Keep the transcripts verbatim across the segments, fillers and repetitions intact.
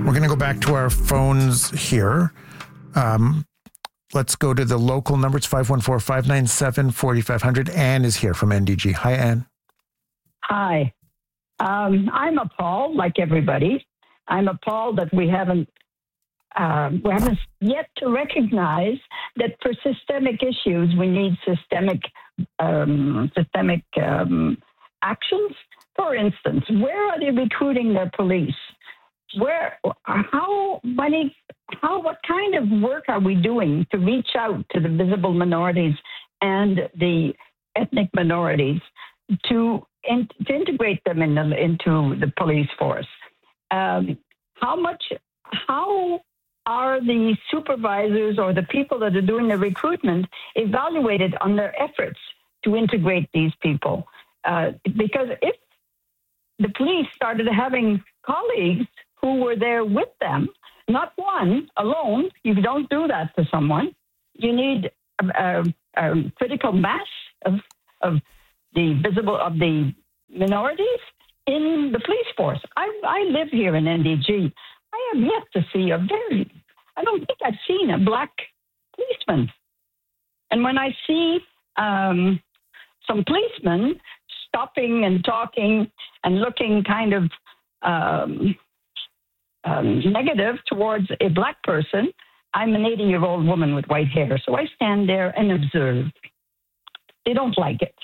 We're going to go back to our phones here. Um, let's go to the local number. It's five one four, five nine seven, four five zero zero. Anne is here from N D G. Hi, Anne. Hi. Um, I'm appalled, like everybody. I'm appalled that we haven't um, we haven't yet to recognize that for systemic issues, we need systemic um, systemic um, actions. For instance, where are they recruiting their police? Where, how many, how, what kind of work are we doing to reach out to the visible minorities and the ethnic minorities to, in, to integrate them in the, into the police force? Um, how much, how are the supervisors or the people that are doing the recruitment evaluated on their efforts to integrate these people? Uh, because if the police started having colleagues who were there with them, not one alone. You don't do that to someone. You need a, a, a critical mass of, of the visible, of the minorities in the police force. I, I live here in N D G. I have yet to see a very, I don't think I've seen a black policeman. And when I see um, some policemen stopping and talking and looking kind of um, um, negative towards a black person, I'm an eighty-year-old woman with white hair, so I stand there and observe. They don't like it.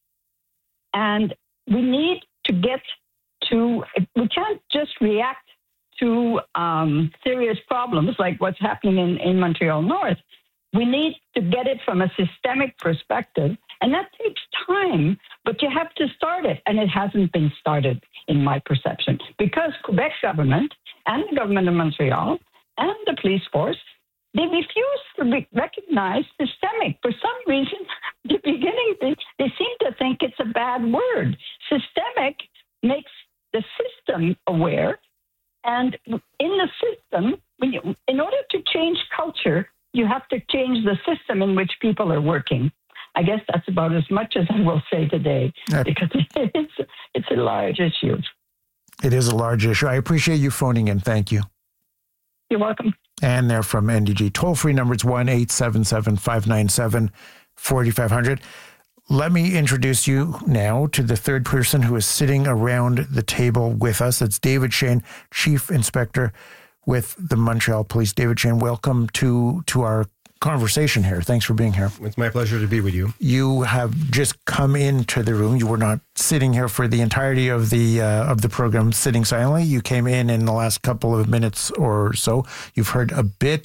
And we need to get to, we can't just react to um, serious problems like what's happening in, in Montreal North. We need to get it from a systemic perspective, and that takes time, but you have to start it, and it hasn't been started in my perception, because Quebec government and the government of Montreal and the police force, they refuse to re- recognize systemic. For some reason, the beginning, they, they seem to think it's a bad word. Systemic makes the system aware, and in the system, when you, in order to change culture, you have to change the system in which people are working. I guess that's about as much as I will say today, because it's, it's a large issue. It is a large issue. I appreciate you phoning in. Thank you. You're welcome. And they're from N D G. Toll-free number is one eight seven seven, five nine seven, four five zero zero. Let me introduce you now to the third person who is sitting around the table with us. It's David Shane, Chief Inspector with the Montreal Police. David Shane, welcome to, to our conversation here. Thanks for being here. It's my pleasure to be with you. You have just come into the room. You were not sitting here for the entirety of the uh, of the program sitting silently. You came in in the last couple of minutes or so. You've heard a bit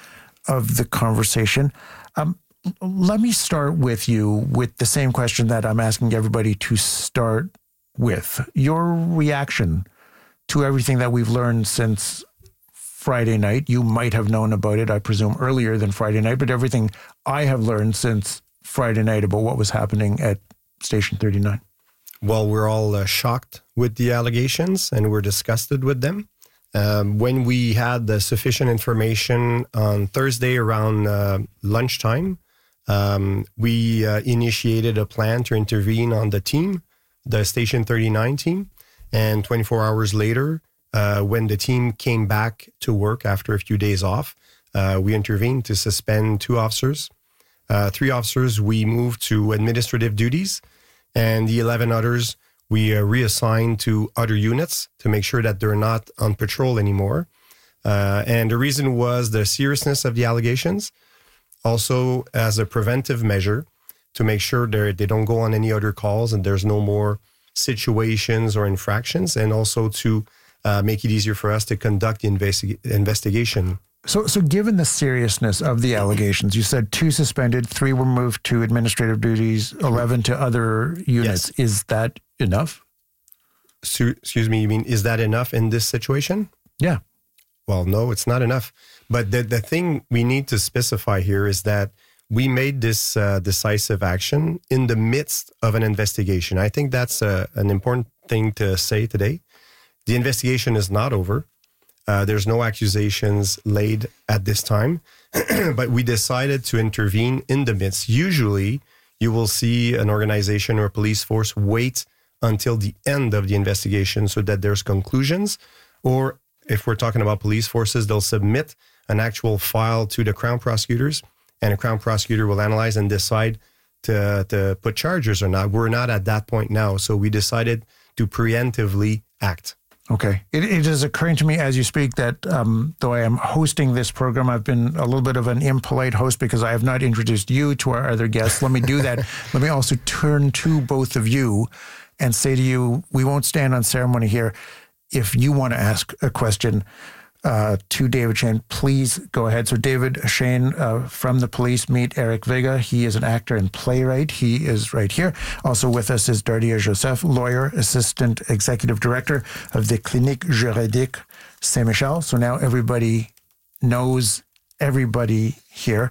of the conversation. Um, let me start with you with the same question that I'm asking everybody to start with. Your reaction to everything that we've learned since Friday night. You might have known about it, I presume, earlier than Friday night, but everything I have learned since Friday night about what was happening at Station thirty-nine. Well, we're all uh, shocked with the allegations, and we're disgusted with them. Um, when we had the sufficient information on Thursday around uh, lunchtime, um, we uh, initiated a plan to intervene on the team, the Station thirty-nine team, and twenty-four hours later, Uh, when the team came back to work after a few days off, uh, we intervened to suspend two officers. Uh, three officers we moved to administrative duties, and the eleven others we uh, reassigned to other units to make sure that they're not on patrol anymore. Uh, and the reason was the seriousness of the allegations, also as a preventive measure to make sure they don't go on any other calls and there's no more situations or infractions, and also to Uh, make it easier for us to conduct the investi- investigation. So, so given the seriousness of the allegations, you said two suspended, three were moved to administrative duties, eleven to other units. Yes. Is that enough? So, excuse me, you mean, is that enough in this situation? Yeah. Well, no, it's not enough. But the, the thing we need to specify here is that we made this uh, decisive action in the midst of an investigation. I think that's uh, an important thing to say today. The investigation is not over. Uh, there's no accusations laid at this time, but we decided to intervene in the midst. Usually, you will see an organization or a police force wait until the end of the investigation so that there's conclusions, or if we're talking about police forces, they'll submit an actual file to the Crown prosecutors, and a Crown prosecutor will analyze and decide to, to put charges or not. We're not at that point now, so we decided to preemptively act. Okay. It, it is occurring to me as you speak that um, though I am hosting this program, I've been a little bit of an impolite host because I have not introduced you to our other guests. Let me do that. Let me also turn to both of you and say to you, we won't stand on ceremony here. If you want to ask a question uh, to David Schoen, please go ahead. So David Schoen uh, from the police, meet Eric Vega. He is an actor and playwright. He is right here. Also with us is Dardia Joseph, lawyer, assistant executive director of the Clinique Juridique Saint-Michel. So now everybody knows everybody here.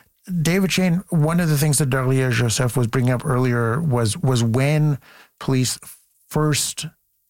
David Schoen, one of the things that Dardia Joseph was bringing up earlier was, was when police first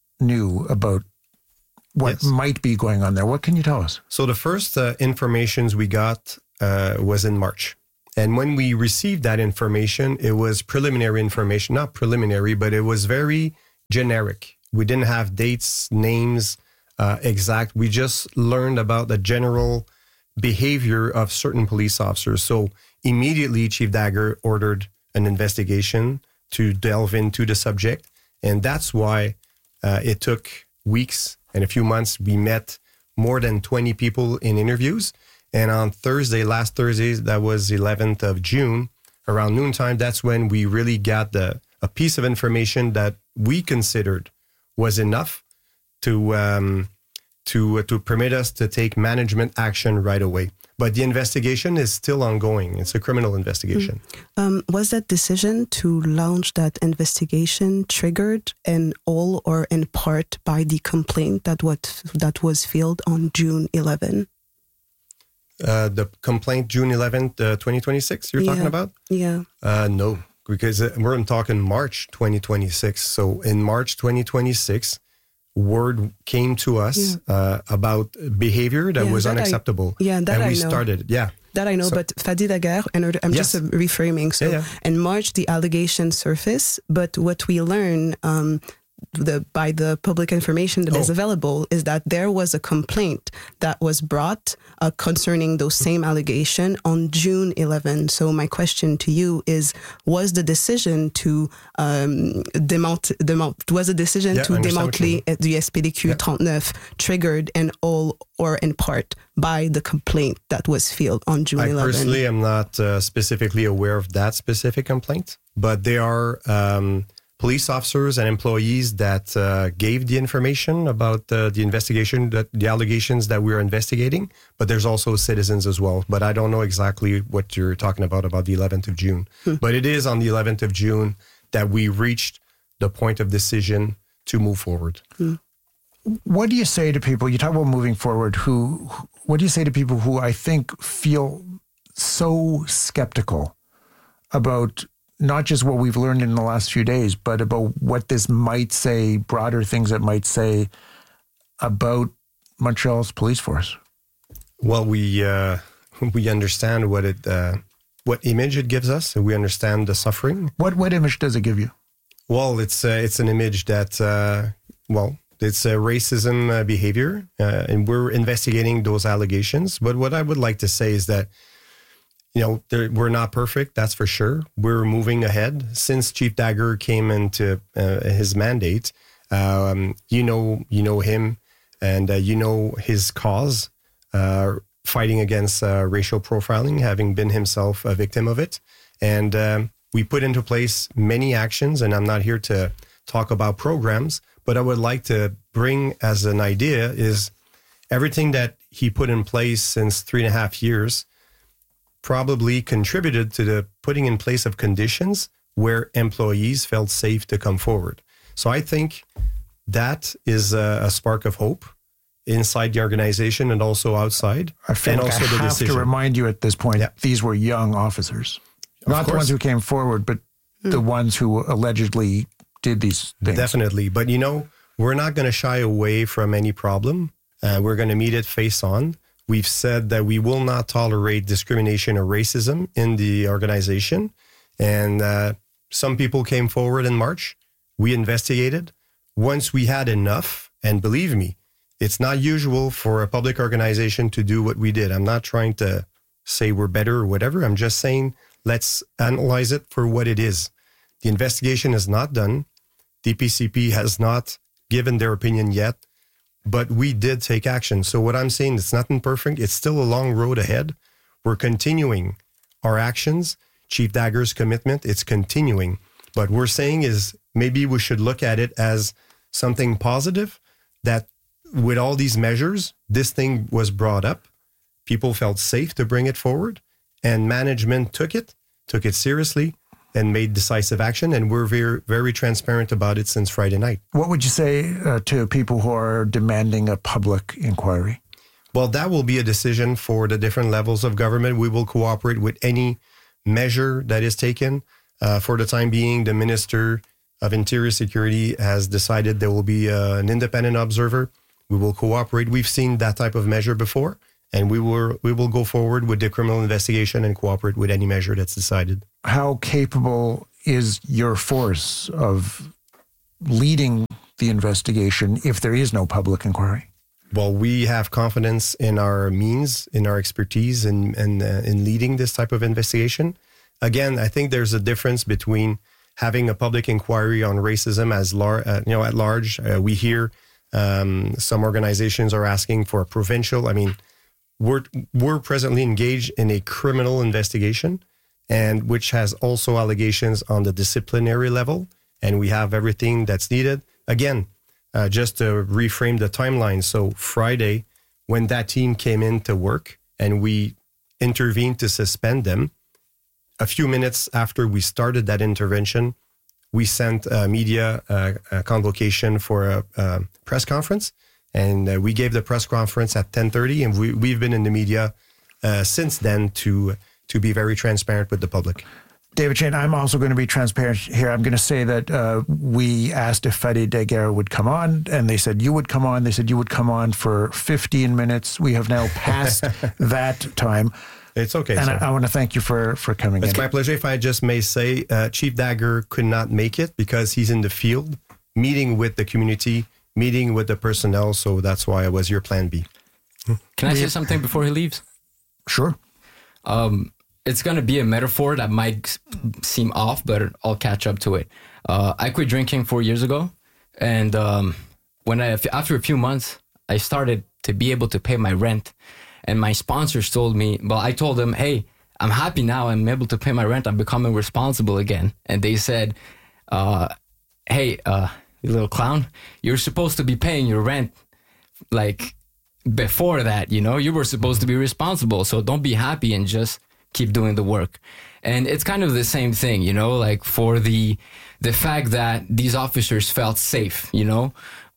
knew about what yes. might be going on there. What can you tell us? So the first uh, informations we got uh, was in March. And when we received that information, it was preliminary information, not preliminary, but it was very generic. We didn't have dates, names, uh, exact. We just learned about the general behavior of certain police officers. So immediately, Chief Dagger ordered an investigation to delve into the subject. And that's why uh, it took weeks and a few months. We met more than twenty people in interviews. And on Thursday, last Thursday, that was eleventh of June, around noontime, that's when we really got the a piece of information that we considered was enough to um, to uh, to permit us to take management action right away. But the investigation is still ongoing. It's a criminal investigation. Mm. Um, was that decision to launch that investigation triggered in all or in part by the complaint that what that was filed on June eleventh? Uh, the complaint June eleventh, uh, twenty twenty-six, you're yeah. talking about? Yeah. Uh, no, because we're talking March twenty twenty-six. So in March twenty twenty-six, word came to us yeah. uh, about behavior that yeah, was that unacceptable. I, yeah, that and I we know. started, yeah. That I know, so, but Fadi Daguerre, and I'm yes. just reframing. So yeah, yeah. in March, the allegations surface, but what we learn um, the by the public information that oh. is available is that there was a complaint that was brought uh, concerning those same allegation on June eleventh. So my question to you is, was the decision to um, démant, démant, was the decision yeah, to démanteler the S P D Q yeah. thirty-nine triggered in all or in part by the complaint that was filed on June eleventh? I personally am not uh, specifically aware of that specific complaint, but there are um, police officers and employees that uh, gave the information about uh, the investigation, that the allegations that we're investigating, but there's also citizens as well. But I don't know exactly what you're talking about, about the eleventh of June. Hmm. But it is on the eleventh of June that we reached the point of decision to move forward. Hmm. What do you say to people, you talk about moving forward, who, what do you say to people who I think feel so skeptical about not just what we've learned in the last few days, but about what this might say, broader things it might say about Montreal's police force? Well, we uh, we understand what it uh, what image it gives us, and we understand the suffering. What what image does it give you? Well, it's uh, it's an image that uh, well, it's a racism uh, behavior, uh, and we're investigating those allegations. But what I would like to say is that, you know, we're not perfect, that's for sure. We're moving ahead. Since Chief Dagger came into uh, his mandate, um, you know, you know him, and uh, you know his cause, uh, fighting against uh, racial profiling, having been himself a victim of it. And um, we put into place many actions, and I'm not here to talk about programs, but I would like to bring as an idea is everything that he put in place since three and a half years probably contributed to the putting in place of conditions where employees felt safe to come forward. So I think that is a, a spark of hope inside the organization and also outside. I feel and like also I the have decision. to remind you at this point, yeah. these were young officers. Of Not course. the ones who came forward, but hmm. the ones who allegedly did these things. Definitely. But, you know, we're not going to shy away from any problem. Uh, we're going to meet it face on. We've said that we will not tolerate discrimination or racism in the organization. And uh, some people came forward in March. We investigated. Once we had enough, and believe me, It's not usual for a public organization to do what we did. I'm not trying to say we're better or whatever. I'm just saying let's analyze it for what it is. The investigation is not done. D P C P has not given their opinion yet, but we did take action. So what I'm saying, it's nothing perfect. It's still a long road ahead. We're continuing our actions. Chief Dagger's commitment, it's continuing. But we're saying is maybe we should look at it as something positive, that with all these measures, this thing was brought up. People felt safe to bring it forward, and management took it, took it seriously, and made decisive action. And we're very, very transparent about it since Friday night. What would you say uh, to people who are demanding a public inquiry? Well, that will be a decision for the different levels of government. We will cooperate with any measure that is taken. Uh, for the time being, the Minister of Interior Security has decided there will be uh, an independent observer. We will cooperate. We've seen that type of measure before, and we will we will go forward with the criminal investigation and cooperate with any measure that's decided. How capable is your force of leading the investigation if there is no public inquiry? Well, we have confidence in our means, in our expertise, in in, uh, in leading this type of investigation. Again, I think there's a difference between having a public inquiry on racism as lar- uh, you know, at large. Uh, we hear um, some organizations are asking for a provincial. I mean, we're we're presently engaged in a criminal investigation, and which has also allegations on the disciplinary level, and we have everything that's needed. Again, uh, just to reframe the timeline. So Friday, when that team came in to work and we intervened to suspend them, a few minutes after we started that intervention, we sent a media uh, a convocation for a, a press conference, and uh, we gave the press conference at ten thirty, and we, we've been in the media uh, since then to to be very transparent with the public. David Shane, I'm also going to be transparent here. I'm going to say that uh, we asked if Fadi Daguerre would come on, and they said you would come on. They said you would come on for fifteen minutes. We have now passed that time. It's okay, and sir. I, I want to thank you for, for coming it's in. It's my pleasure. If I just may say, uh, Chief Dagger could not make it because he's in the field, meeting with the community, meeting with the personnel, so that's why I was your plan B. Can I say something before he leaves? Sure. Um, it's going to be a metaphor that might seem off, but I'll catch up to it. Uh, I quit drinking four years ago, and um, when I, after a few months, I started to be able to pay my rent. And my sponsors told me, well, I told them, hey, I'm happy now. I'm able to pay my rent. I'm becoming responsible again. And they said, uh, hey, uh, you little clown, you're supposed to be paying your rent like before that, you know, you were supposed to be responsible. So don't be happy and just keep doing the work. And it's kind of the same thing, you know, like for the the fact that these officers felt safe, you know,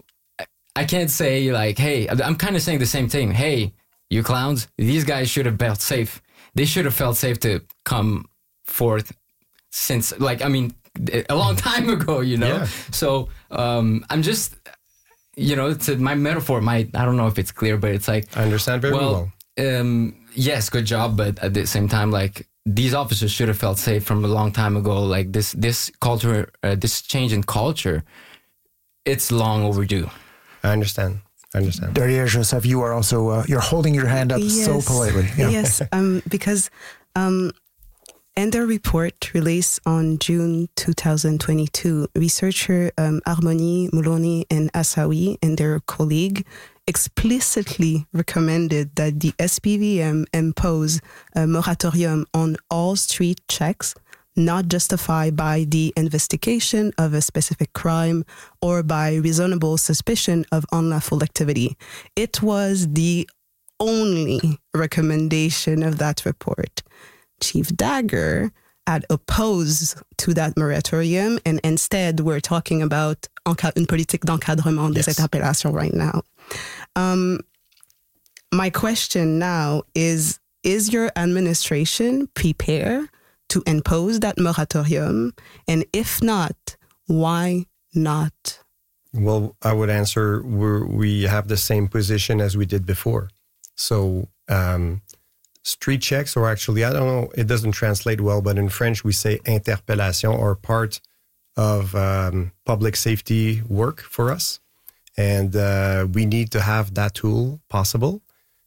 I can't say like, hey, I'm kind of saying the same thing. Hey, you clowns, these guys should have felt safe. They should have felt safe to come forth since, like, I mean, a long time ago, you know? Yeah. So um, I'm just, you know, it's a, my metaphor might, I don't know if it's clear, but it's like... I understand very well. well. Um, yes, good job, but at the same time, like, these officers should have felt safe from a long time ago. Like, this, this culture, uh, this change in culture, it's long overdue. I understand. I understand. Derrière Joseph, you are also, uh, you're holding your hand up yes. so politely. Yeah. Yes, um, because um, in their report released on June two thousand twenty-two, researcher um, Harmonie Mouloni and Assaoui and their colleague explicitly recommended that the S P V M impose a moratorium on all street checks not justified by the investigation of a specific crime or by reasonable suspicion of unlawful activity. It was the only recommendation of that report. Chief Dagger had opposed to that moratorium, and instead we're talking about une politique d'encadrement des yes. interpellations right now. Um, my question now is, is your administration prepared to impose that moratorium? And if not, why not? Well, I would answer, we're, we have the same position as we did before. So um, street checks, or actually, I don't know, it doesn't translate well, but in French we say interpellation, or part of um, public safety work for us. and uh, we need to have that tool possible.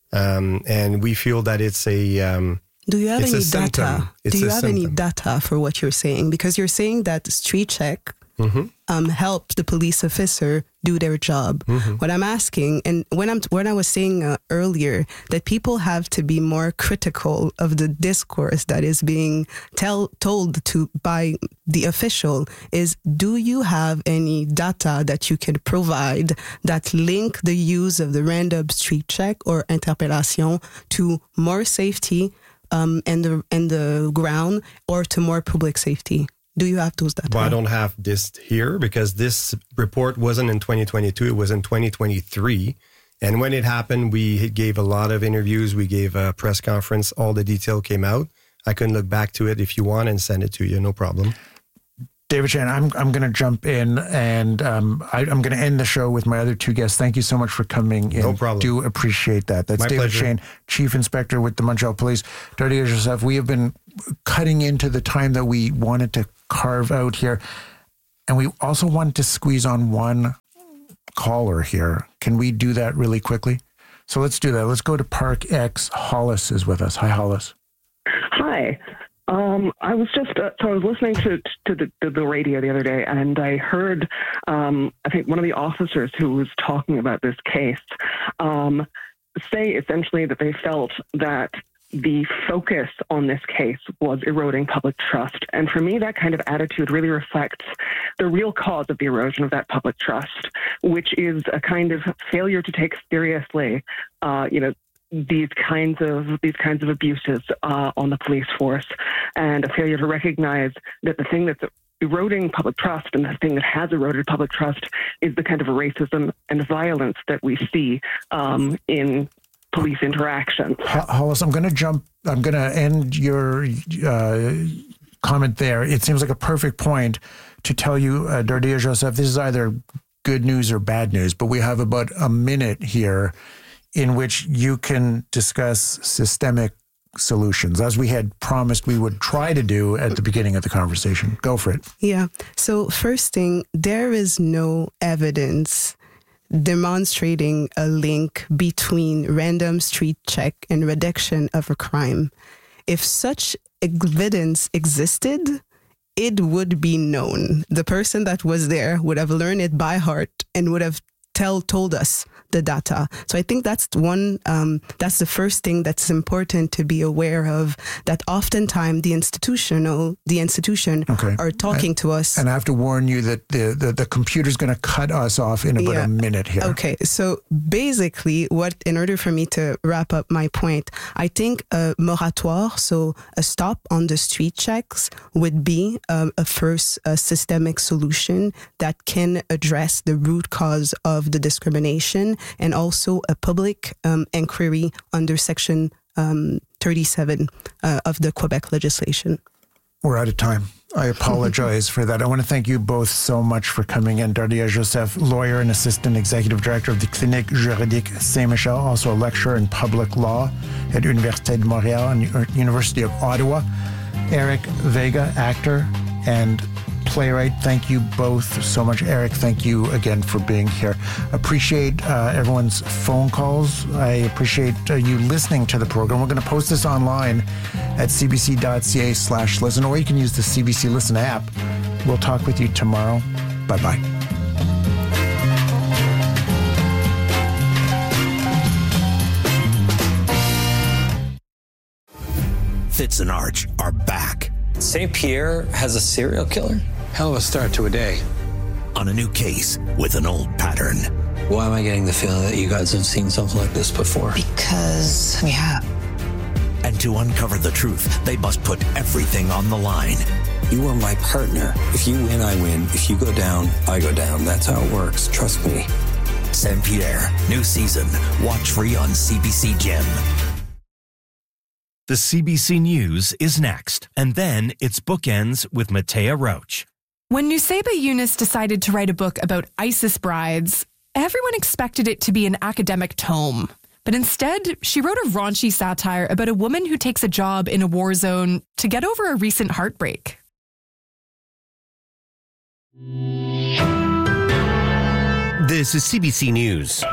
Um, and we feel that it's a... Um, Do you have it's any a symptom. data? It's Do you a have any symptom. data for what you're saying? Because you're saying that Street Check Mm-hmm. um, helps the police officer do their job. Mm-hmm. What I'm asking, and when I'm when I was saying uh, earlier that people have to be more critical of the discourse that is being tell, told to by the official, is do you have any data that you can provide that link the use of the random street check or interpellation to more safety um, in the in the ground or to more public safety? Do you have those data? Well, I don't have this here because this report wasn't in twenty twenty-two. It was in twenty twenty-three. And when it happened, we gave a lot of interviews. We gave a press conference. All the detail came out. I can look back to it if you want and send it to you. No problem. David Chan, I'm I'm going to jump in and um, I, I'm going to end the show with my other two guests. Thank you so much for coming in. No problem. Do appreciate that. That's My David pleasure. Chan, Chief Inspector with the Montreal Police. Dardia Joseph, we have been cutting into the time that we wanted to carve out here. And we also wanted to squeeze on one caller here. Can we do that really quickly? So let's do that. Let's go to Park X. Hollis is with us. Hi, Hollis. Hi. Um, I was just uh, so I was listening to to the, to the radio the other day, and I heard um, I think one of the officers who was talking about this case um, say essentially that they felt that the focus on this case was eroding public trust. And for me, that kind of attitude really reflects the real cause of the erosion of that public trust, which is a kind of failure to take seriously, uh, you know, these kinds of these kinds of abuses uh, on the police force, and a failure to recognize that the thing that's eroding public trust and the thing that has eroded public trust is the kind of racism and violence that we see um, in police interactions. Hollis, I'm going to jump, I'm going to end your uh, comment there. It seems like a perfect point to tell you, uh, Dardia Joseph, this is either good news or bad news, but we have about a minute here in which you can discuss systemic solutions, as we had promised we would try to do at the beginning of the conversation. Go for it. Yeah. So first thing, there is no evidence demonstrating a link between random street check and reduction of a crime. If such evidence existed, it would be known. The person that was there would have learned it by heart and would have tell told us the data. So I think that's one, um, that's the first thing that's important to be aware of, that oftentimes the institutional, the institution Okay. are talking and, to us. And I have to warn you that the, the, the computer's going to cut us off in about Yeah. a minute here. Okay, so basically, what in order for me to wrap up my point, I think a moratoire, so a stop on the street checks, would be um, a first uh, systemic solution that can address the root cause of the discrimination, and also a public um, inquiry under Section um, thirty-seven uh, of the Quebec legislation. We're out of time. I apologize for that. I want to thank you both so much for coming in. Dardia Joseph, lawyer and assistant executive director of the Clinique Juridique Saint-Michel, also a lecturer in public law at Université de Montréal and University of Ottawa. Eric Vega, actor and playwright. Thank you both so much. Eric, thank you again for being here. Appreciate uh, everyone's phone calls. I appreciate uh, you listening to the program. We're going to post this online at cbc.ca slash listen, or you can use the C B C Listen app. We'll talk with you tomorrow. Bye-bye. Fitz and Arch are back Saint Pierre has a serial killer? Hell of a start to a day. on a new case with an old pattern. Why am I getting the feeling that you guys have seen something like this before? Because we have. And to uncover the truth, they must put everything on the line. You are my partner. If you win, I win. If you go down, I go down. That's how it works. Trust me. Saint Pierre, new season. Watch free on C B C Gem. The C B C News is next, and then it's Bookends with Matea Roach. When Nuseba Yunus decided to write a book about ISIS brides, everyone expected it to be an academic tome. But instead, she wrote a raunchy satire about a woman who takes a job in a war zone to get over a recent heartbreak. This is C B C News.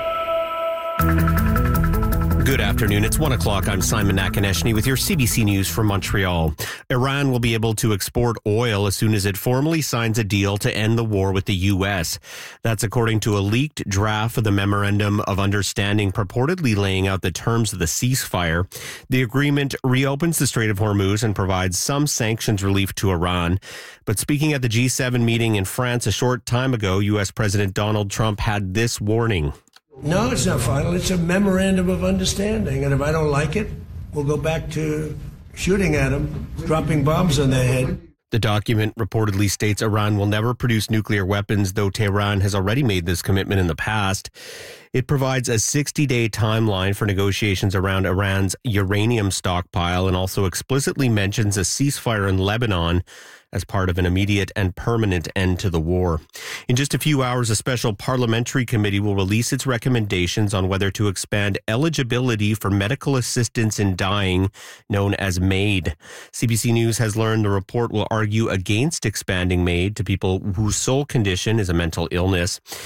Good afternoon. It's one o'clock. I'm Simon Nakaneshny with your C B C News from Montreal. Iran will be able to export oil as soon as it formally signs a deal to end the war with the U S. That's according to a leaked draft of the Memorandum of Understanding purportedly laying out the terms of the ceasefire. The agreement reopens the Strait of Hormuz and provides some sanctions relief to Iran. But speaking at the G seven meeting in France a short time ago, U S President Donald Trump had this warning. No, it's not final. It's a memorandum of understanding. And if I don't like it, we'll go back to shooting at them, dropping bombs on their head. The document reportedly states Iran will never produce nuclear weapons, though Tehran has already made this commitment in the past. It provides a sixty-day timeline for negotiations around Iran's uranium stockpile and also explicitly mentions a ceasefire in Lebanon as part of an immediate and permanent end to the war. In just a few hours, a special parliamentary committee will release its recommendations on whether to expand eligibility for medical assistance in dying, known as MAID. C B C News has learned the report will argue against expanding MAID to people whose sole condition is a mental illness.